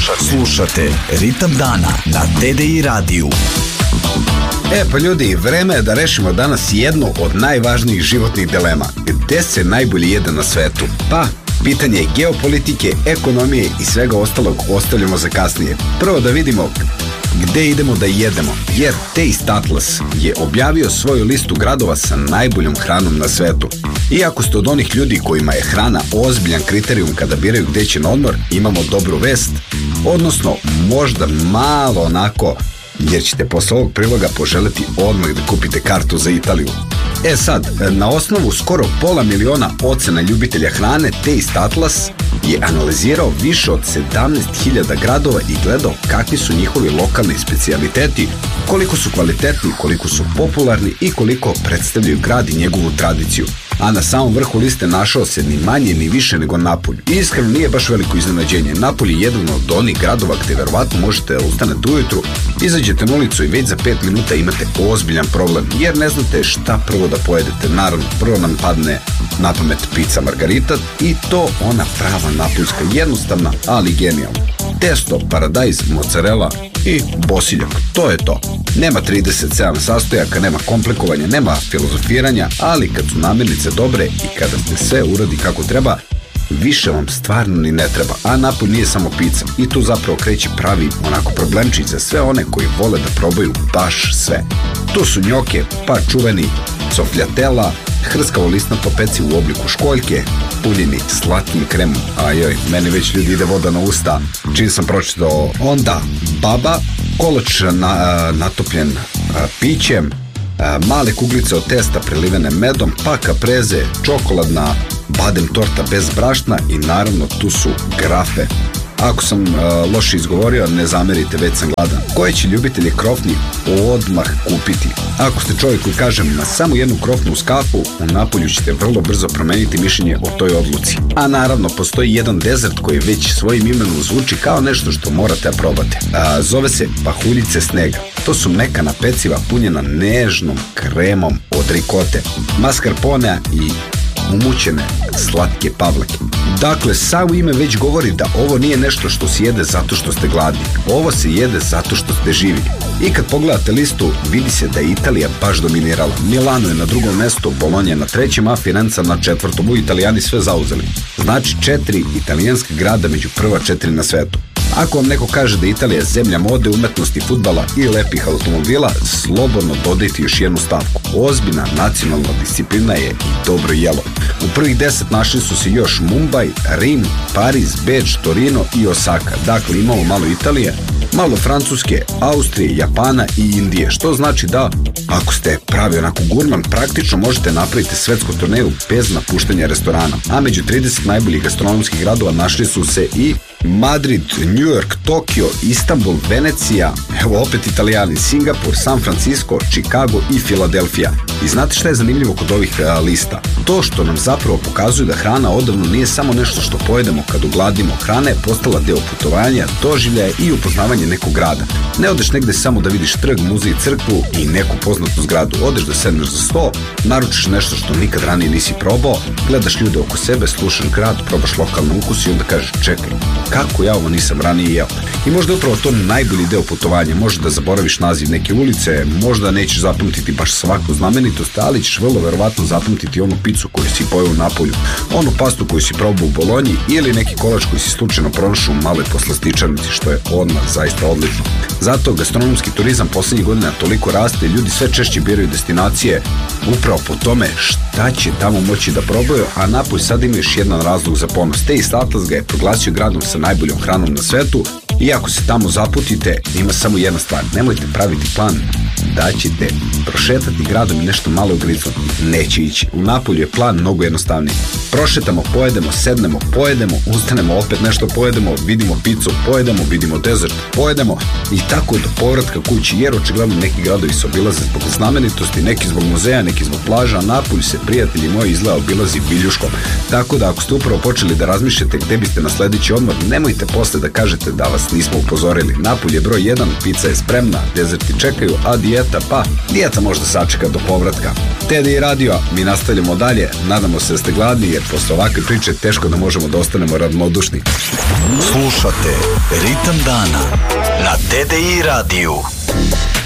Slušate Ritam dana na TDI radiju. Pa ljudi, vreme je da rešimo danas jednu od najvažnijih životnih dilema. Gde se najbolje jede na svetu? Pa, pitanje geopolitike, ekonomije i svega ostalog ostavljamo za kasnije. Prvo da vidimo gde idemo da jedemo, jer Taste Atlas je objavio svoju listu gradova sa najboljom hranom na svetu. Iako ste od onih ljudi kojima je hrana ozbiljan kriterijum kada biraju gde će na odmor, imamo dobru vest, odnosno možda malo onako, jer ćete posle ovog priloga poželeti odmah da kupite kartu za Italiju. Sad, na osnovu skoro 500.000 ocena ljubitelja hrane, Taste Atlas je analizirao više od 17.000 gradova i gledao kakvi su njihovi lokalni specijaliteti, koliko su kvalitetni, koliko su popularni i koliko predstavljaju grad i njegovu tradiciju. A na samom vrhu liste našao se ni manje ni više nego Napulj. Iskreno nije baš veliko iznenađenje. Napulj je jedan od onih gradova gde verovatno možete da ustanete ujutru, izađete na ulicu i već za 5 minuta imate ozbiljan problem, jer ne znate šta prvo da pojedete. Naravno, prvo nam padne na pamet pizza margarita i to ona prava napuljska, jednostavna, ali genijalna. Testo, paradajz, mozzarella i bosiljak. To je to. Nema 37 sastojaka, nema komplikovanja, nema filozofiranja, ali kad su namirnice dobre i kada se sve uradi kako treba, više vam stvarno ni ne treba. A Napulj nije samo pizza i tu zapravo kreće pravi onako problemčić za sve one koji vole da probaju baš sve. Tu su njoke, pa čuveni sofljatela, hrskavo listnato pecivo u obliku školjke, punjeni slatkim kremom. Ajoj, meni već ljudi ide voda na usta čim sam pročitao. Onda baba, kolač natopljen pićem, male kuglice od testa prelivene medom, pa kapreze, čokoladna badem torta bez brašna i naravno tu su grafe. Ako sam loše izgovorio, ne zamerite, već sam gladan. Koje će ljubitelji krofni odmah kupiti? Ako ste čovjek koji kaže na samo jednu krofnu uz kafu, u Napolju ćete vrlo brzo promeniti mišljenje o toj odluci. A naravno, postoji jedan dezert koji već svojim imenom zvuči kao nešto što morate da probate. Zove se pahuljice snega. To su mekana peciva punjena nežnom kremom od rikote, mascarpone i umućene slatke pavlake. Dakle, samo ime već govori da ovo nije nešto što se jede zato što ste gladni. Ovo se jede zato što ste živi. I kad pogledate listu, vidi se da je Italija baš dominirala. Milano je na drugom mestu, Bolonja na trećem, a Firenca na četvrtom. Italijani sve zauzeli. Znači 4 italijanska grada među prva 4 na svetu. Ako vam neko kaže da je Italija zemlja mode, umetnosti, fudbala i lepih automobila, slobodno dodajte još jednu stavku. Ozbiljna nacionalna disciplina je i dobro jelo. U prvih 10 našli su se još Mumbai, Rim, Pariz, Beč, Torino i Osaka. Dakle, imamo malo Italije, malo Francuske, Austrije, Japana i Indije, što znači da, ako ste pravi onako gurman, praktično možete napraviti svetsku turneju bez napuštanja restorana. A među 30 najboljih gastronomskih gradova našli su se i Madrid, New York, Tokio, Istanbul, Venecija, evo opet Italijani, Singapur, San Francisco, Chicago i Filadelfija. I znate šta je zanimljivo kod ovih lista? To što nam zapravo pokazuje da hrana odavno nije samo nešto što pojedemo kad ugladimo. Hrana je postala deo putovanja, doživljaja i upoznavanja nekog grada. Ne odeš negde samo da vidiš trg, muzej, crkvu i neku poznatu zgradu. Odeš da sedneš za sto, naručiš nešto što nikad ranije nisi probao, gledaš ljude oko sebe, slušaš grad, probaš lokalne ukus i onda kažeš čekaj, kako ja ovo nisam ranije jeo. I možda upravo to najbolji deo putovanja. Možda da zaboraviš naziv neke ulice, možda nećeš zapamtiti baš svaku znamenitost, ali ćeš vrlo verovatno zapamtiti onu picu koju si pojeo u Napolju, onu pastu koju si probao u Bolonji ili neki kolač koji si slučajno pronašao u maloj poslastičarnici, što je odmah zaista odlično. Zato gastronomski turizam poslednjih godina toliko raste, ljudi sve češće biraju destinacije upravo po tome šta će tamo moći da probaju, a Napolj sad ima još jedan razlog za ponos. Taste Atlas ga je proglasio gradom sa najboljom hranom na svetu i ako se tamo zaputite, ima samo jedna stvar, nemojte praviti plan da ćete prošetati gradom i nešto malo ugriznuti. Neće ići. U Napolju je plan mnogo jednostavniji. Prošetamo, pojedemo, sednemo, pojedemo, ustanemo, opet nešto pojedemo, vidimo picu, pojedemo, vidimo dezert, pojedemo i tako do povratka kući, jer očigledno neki gradovi se obilaze zbog znamenitosti, neki zbog muzeja, neki zbog plaža, a Napolj se, prijatelji moji, izgleda obilazi viljuškom. Tako da ako ste upravo počeli da razmišljate gde biste na sledeći odmor, nemojte posle da kažete da vas vas nismo upozorili. Napulj je broj 1, pizza je spremna, dezerti čekaju, a dijeta možda sačeka do povratka. Tede i radio, mi nastavljamo dalje. Nadamo se da ste gladni, jer posle ovakve priče teško da možemo da ostanemo ravnodušni. Slušate Ritam dana na TDI radiju.